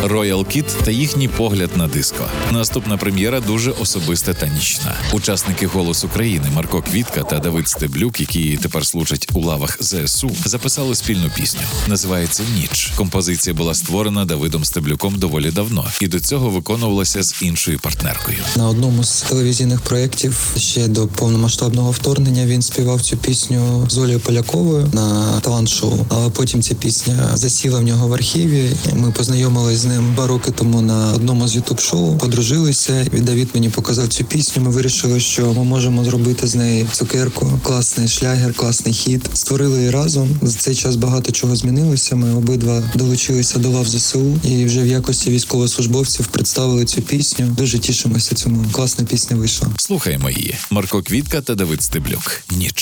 Royal Kid та їхній погляд на диско. Наступна прем'єра дуже особиста та нічна. Учасники «Голос України» Марко Квітка та Давид Стеблюк, які тепер служать у лавах ЗСУ, записали спільну пісню. Називається «Ніч». Композиція була створена Давидом Стеблюком доволі давно і до цього виконувалася з іншою партнеркою. На одному з телевізійних проєктів ще до повномасштабного вторгнення він співав цю пісню з Олею Поляковою на талант-шоу. Але потім ця пісня засіла в нього в архіві. Ми познайомились з ним 2 роки тому на одному з ютуб-шоу, подружилися. І Давид мені показав цю пісню. Ми вирішили, що ми можемо зробити з неї цукерку. Класний шлягер, класний хіт. Створили її разом. За цей час багато чого змінилося. Ми обидва долучилися до лав ЗСУ і вже в якості військовослужбовців представили цю пісню. Дуже тішимося цьому. Класна пісня вийшла. Слухаємо її. Марко Квітка та Давид Стеблюк. «Ніч».